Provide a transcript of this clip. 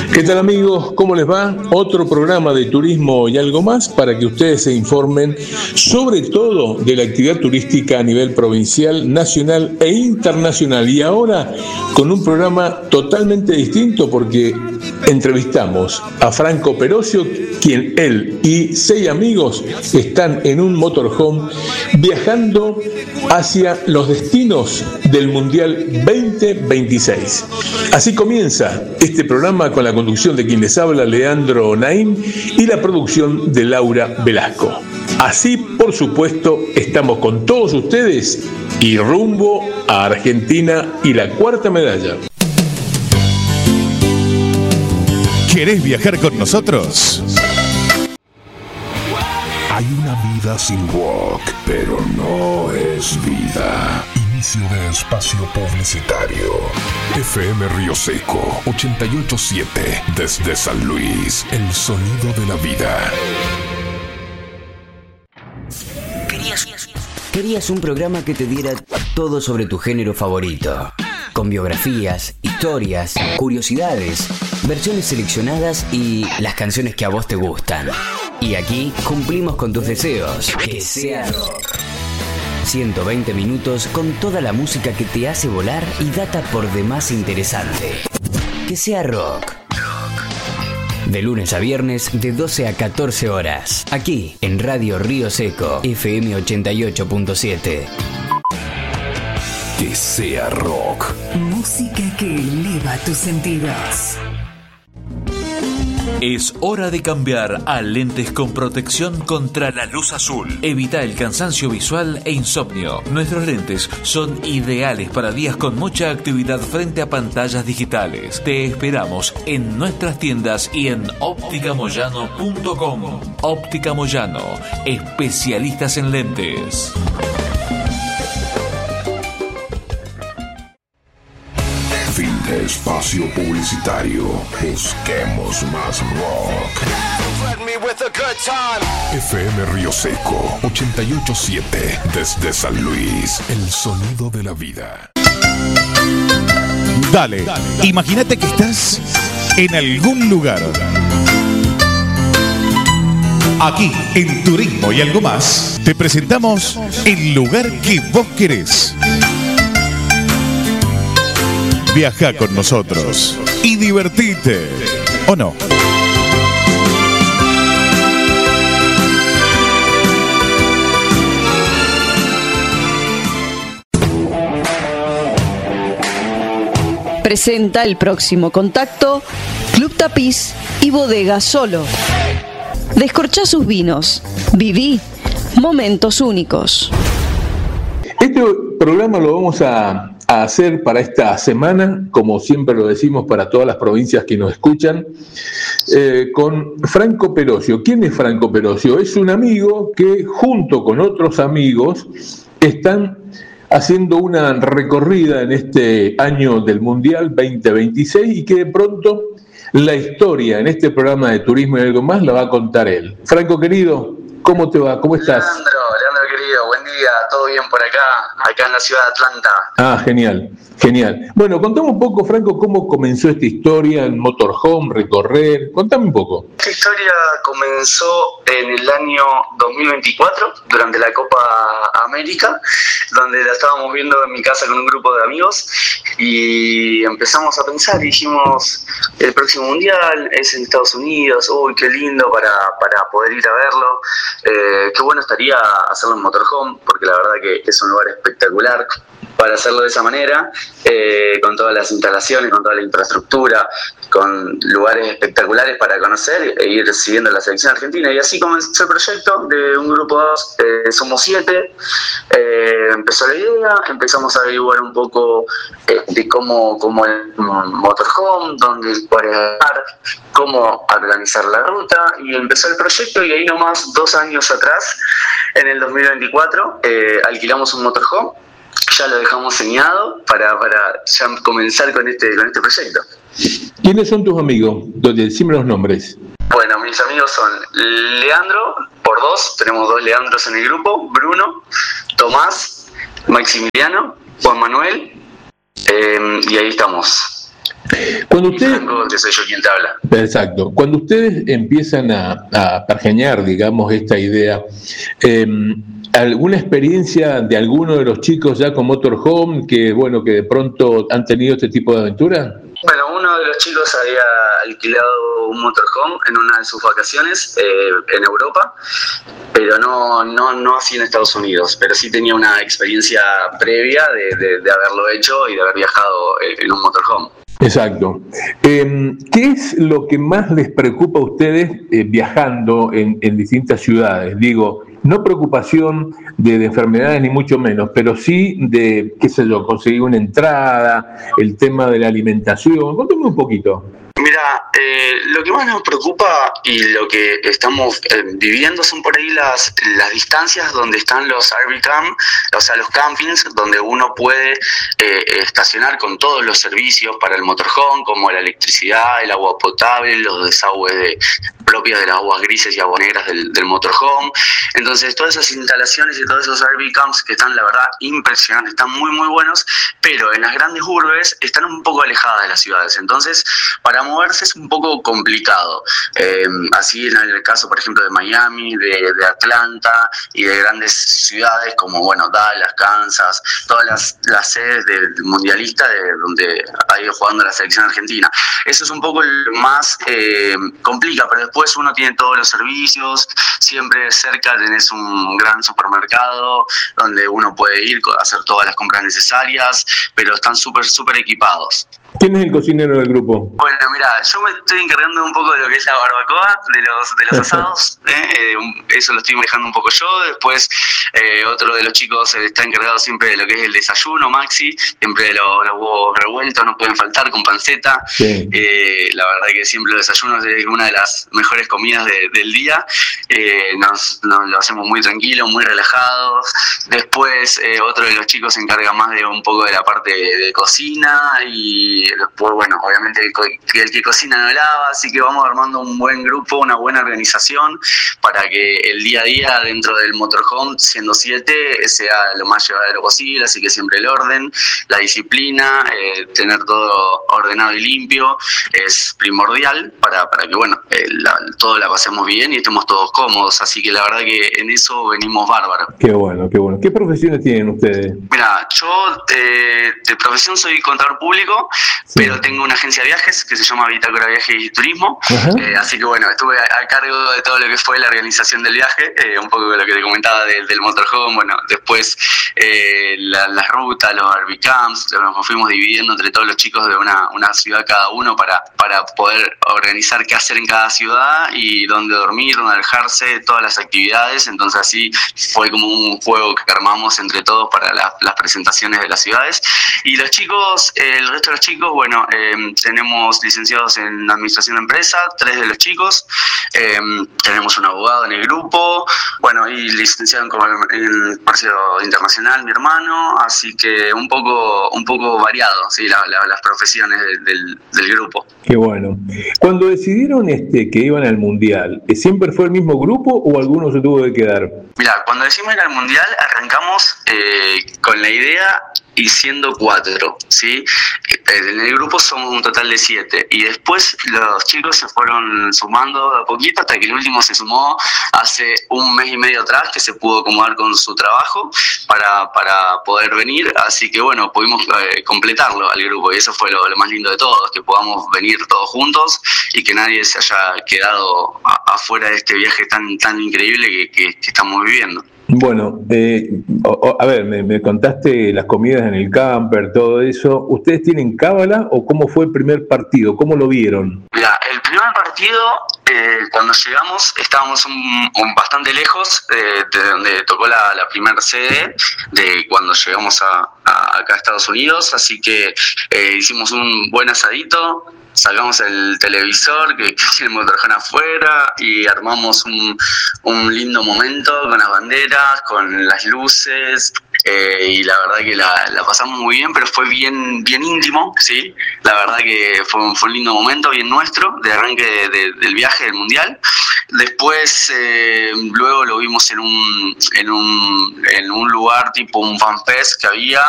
¿Qué tal, amigos? ¿Cómo les va? Otro programa de turismo y algo más para que ustedes se informen sobre todo de la actividad turística a nivel provincial, nacional e internacional. Y ahora con un programa totalmente distinto porque entrevistamos a Franco Perocio, quien él y 6 amigos están en un motorhome viajando hacia los destinos del Mundial 2026. Así comienza este programa con la conducción de quien les habla, Leandro Naim, y la producción de Laura Velasco. Así, por supuesto, estamos con todos ustedes y rumbo a Argentina y la 4ª medalla. ¿Querés viajar con nosotros? Hay una vida sin rock, pero no es vida. Inicio de espacio publicitario. FM Río Seco 88.7 desde San Luis, el sonido de la vida. Querías un programa que te diera todo sobre tu género favorito, con biografías, historias, curiosidades, versiones seleccionadas y las canciones que a vos te gustan. Y aquí cumplimos con tus deseos. Que sea rock. 120 minutos con toda la música que te hace volar y data por demás interesante. Que sea rock. De lunes a viernes de 12 a 14 horas. Aquí en Radio Río Seco, FM 88.7. Que sea rock. Música que eleva tus sentidos. Es hora de cambiar a lentes con protección contra la luz azul. Evita el cansancio visual e insomnio. Nuestros lentes son ideales para días con mucha actividad frente a pantallas digitales. Te esperamos en nuestras tiendas y en opticamoyano.com. Óptica Moyano, especialistas en lentes. Fin de espacio publicitario. Busquemos más rock. FM Río Seco 88.7 desde San Luis, el sonido de la vida. Dale, imagínate que estás en algún lugar. Aquí, en Turismo y algo más, te presentamos el lugar que vos querés. Viaja con nosotros y divertite, ¿o no? Presenta el próximo contacto Club Tapiz y Bodega Solo. Descorchá sus vinos. Viví momentos únicos. Este programa lo vamos a hacer para esta semana, como siempre lo decimos para todas las provincias que nos escuchan, con Franco Perocio. ¿Quién es Franco Perocio? Es un amigo que junto con otros amigos están haciendo una recorrida en este año del Mundial 2026 y que de pronto la historia en este programa de turismo y algo más la va a contar él. Franco querido, ¿cómo te va? ¿Cómo estás? Leandro querido, buen día, todo bien por acá en la ciudad de Atlanta. Ah, genial. Bueno, contame un poco, Franco, cómo comenzó esta historia en motorhome, recorrer. Contame un poco. Esta historia comenzó en el año 2024, durante la Copa América, donde la estábamos viendo en mi casa con un grupo de amigos y empezamos a pensar y dijimos, el próximo mundial es en Estados Unidos, uy, qué lindo para poder ir a verlo, qué bueno estaría hacerlo en motorhome, porque la verdad que es un lugar espectacular para hacerlo de esa manera, con todas las instalaciones, con toda la infraestructura, con lugares espectaculares para conocer e ir siguiendo la selección argentina. Y así comenzó el proyecto de un grupo de somos 7. Empezó la idea, empezamos a averiguar un poco de cómo el motorhome, dónde estar, cómo organizar la ruta, y empezó el proyecto. Y ahí nomás, 2 años atrás, en el 2024, alquilamos un motorhome. Ya lo dejamos señado para ya comenzar con este proyecto. ¿Quiénes son tus amigos? Decime los nombres. Bueno, mis amigos son Leandro, por 2, tenemos 2 Leandros en el grupo, Bruno, Tomás, Maximiliano, Juan Manuel, y ahí estamos. Cuando ustedes, Franco, que soy yo quien te habla. exacto, cuando ustedes empiezan a pergeñar, digamos, esta idea, ¿alguna experiencia de alguno de los chicos ya con motorhome que, bueno, que de pronto han tenido este tipo de aventura? Bueno, uno de los chicos había alquilado un motorhome en una de sus vacaciones en Europa, pero no así en Estados Unidos, pero sí tenía una experiencia previa de haberlo hecho y de haber viajado en un motorhome. Exacto. ¿Qué es lo que más les preocupa a ustedes viajando en distintas ciudades? Digo, no preocupación de enfermedades ni mucho menos, pero sí de, qué sé yo, conseguir una entrada, el tema de la alimentación. Cuéntame un poquito. Mira, lo que más nos preocupa y lo que estamos viviendo son por ahí las distancias donde están los RV camp, o sea, los campings, donde uno puede estacionar con todos los servicios para el motorhome, como la electricidad, el agua potable, los desagües propios de las aguas grises y aguas negras del motorhome. Entonces, todas esas instalaciones y todos esos RV camps que están, la verdad, impresionantes, están muy, muy buenos, pero en las grandes urbes están un poco alejadas de las ciudades. Entonces, para moverse es un poco complicado. Así en el caso, por ejemplo, de Miami, de Atlanta y de grandes ciudades como, bueno, Dallas, Kansas, todas las sedes del mundialista donde ha ido jugando la selección argentina. Eso es un poco lo más complica, pero después uno tiene todos los servicios, siempre cerca tenés un gran supermercado donde uno puede ir a hacer todas las compras necesarias, pero están súper equipados. ¿Quién es el cocinero del grupo? Bueno, mira, yo me estoy encargando un poco de lo que es la barbacoa, de los asados, eso lo estoy manejando un poco yo. Después otro de los chicos está encargado siempre de lo que es el desayuno, Maxi, siempre los huevos revueltos no pueden faltar con panceta. Sí. La verdad que siempre los desayunos es una de las mejores comidas del día. Nos lo hacemos muy tranquilo, muy relajados. Después otro de los chicos se encarga más de un poco de la parte de cocina y después, bueno, obviamente el que cocina no lava, así que vamos armando un buen grupo, una buena organización para que el día a día dentro del motorhome, siendo 7, sea lo más llevadero posible, así que siempre el orden, la disciplina, tener todo ordenado y limpio es primordial para que, bueno, todo la pasemos bien y estemos todos cómodos, así que la verdad que en eso venimos bárbaros. Qué bueno, qué bueno. ¿Qué profesiones tienen ustedes? Mira, yo de profesión soy contador público, sí, pero tengo una agencia de viajes que se llama Bitácora Viajes y Turismo, así que bueno, estuve a cargo de todo lo que fue la organización del viaje, un poco de lo que te comentaba del motorhome, bueno, después las rutas, los RV camps, nos fuimos dividiendo entre todos los chicos de una ciudad cada uno para poder organizar qué hacer en cada ciudad y dónde dormir, dónde alojarse, todas las actividades. Entonces así fue como un juego que armamos entre todos para las presentaciones de las ciudades. Y los chicos, el resto de los chicos, bueno, tenemos licenciados en administración de empresa, 3 de los chicos, tenemos un abogado en el grupo, bueno, y licenciado en comercio internacional, mi hermano, así que un poco variado, sí, las profesiones del grupo. Qué bueno. Cuando decidieron que iban al Mundial, ¿siempre fue el mismo grupo o alguno se tuvo que quedar? Mira, cuando decimos ir al Mundial, arrancamos con la idea y siendo 4, ¿sí? En el grupo somos un total de 7 y después los chicos se fueron sumando a poquito hasta que el último se sumó hace un mes y medio atrás, que se pudo acomodar con su trabajo para poder venir, así que bueno, pudimos completarlo al grupo y eso fue lo más lindo de todo, que podamos venir todos juntos y que nadie se haya quedado afuera de este viaje tan increíble que estamos viviendo. Bueno, a ver, me contaste las comidas en el camper, todo eso. ¿Ustedes tienen cábala o cómo fue el primer partido? ¿Cómo lo vieron? Mira, el primer partido, cuando llegamos, estábamos bastante lejos de donde tocó la primera sede, de cuando llegamos acá a Estados Unidos, así que hicimos un buen asadito. Sacamos el televisor que tiene el motorhome afuera y armamos un lindo momento con las banderas, con las luces, y la verdad que la pasamos muy bien, pero fue bien íntimo, ¿sí? La verdad que fue un lindo momento, bien nuestro, de arranque del viaje del Mundial. Después, luego lo vimos en un lugar tipo un fanfest que había,